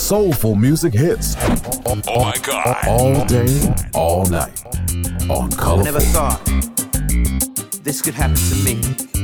soulful music hits. Oh my God. All day, all night. On Colorful. Never thought this could happen to me.